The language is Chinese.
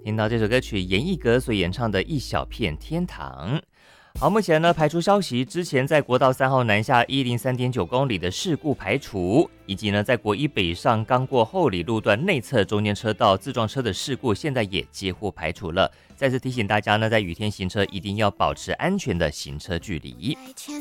听到这首歌曲严艺格所演唱的《一小片天堂》。好，目前呢排除消息，之前在国道3号南下103.9公里的事故排除，以及呢在国一北上刚过后里路段内侧中间车道自撞车的事故，现在也几乎排除了。再次提醒大家呢，在雨天行车一定要保持安全的行车距离。